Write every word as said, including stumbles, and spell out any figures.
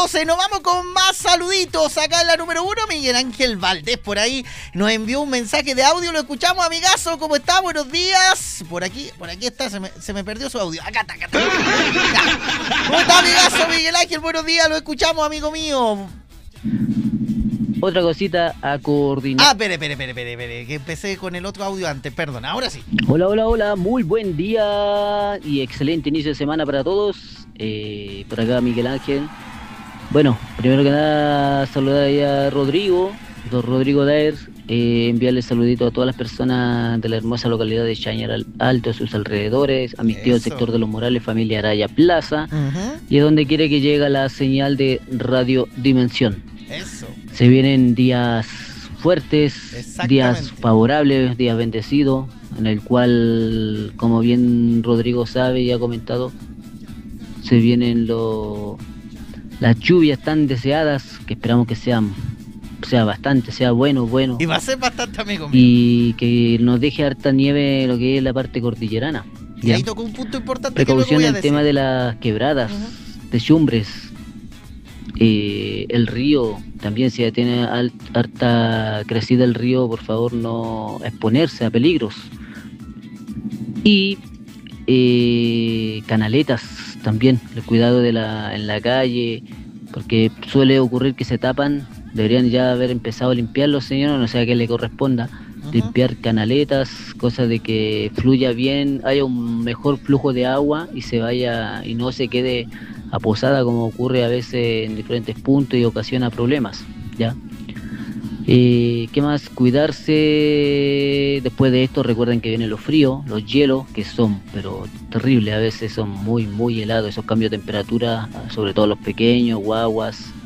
doce, nos vamos con más saluditos. Acá en la número uno, Miguel Ángel Valdés por ahí nos envió un mensaje de audio. Lo escuchamos, amigazo. ¿Cómo está? Buenos días. Por aquí, por aquí está, se me, se me perdió su audio. Acá está, acá está. ¿Cómo está, amigazo Miguel Ángel? Buenos días, lo escuchamos, amigo mío. Otra cosita a coordinar. Ah, espere, espere, espere, espere, espere, que empecé con el otro audio antes, perdón, ahora sí. Hola, hola, hola, muy buen día y excelente inicio de semana para todos. Eh, por acá Miguel Ángel. Bueno, primero que nada saludar ahí a Rodrigo, don Rodrigo Daer, eh, enviarle saluditos a todas las personas de la hermosa localidad de Chañar Alto, a sus alrededores, a mis tíos del sector de los Morales, familia Araya Plaza, uh-huh. y a donde quiere que llegue la señal de Radio Dimensión. Eso. Se vienen días fuertes, días favorables, días bendecidos, en el cual, como bien Rodrigo sabe y ha comentado, se vienen lo, las lluvias tan deseadas, que esperamos que sean sea bastante, sea bueno, bueno. Y va a ser bastante, amigo mío. Y que nos deje harta nieve lo que es la parte cordillerana. Y ¿ya? Ahí tocó un punto importante. Precaución en el tema de las quebradas, uh-huh. techumbres. Eh, el río también, si tiene alt, harta crecida el río, por favor no exponerse a peligros. Y eh, canaletas también, el cuidado de la, en la calle, porque suele ocurrir que se tapan. Deberían ya haber empezado a limpiarlos, señor, no sé a qué le corresponda. Uh-huh. Limpiar canaletas, cosa de que fluya bien, haya un mejor flujo de agua y se vaya y no se quede aposada como ocurre a veces en diferentes puntos y ocasiona problemas, ¿ya? Eh, ¿Qué más? Cuidarse. Después de esto recuerden que vienen los fríos, los hielos, que son pero terribles, a veces son muy muy helados esos cambios de temperatura, sobre todo los pequeños, guaguas,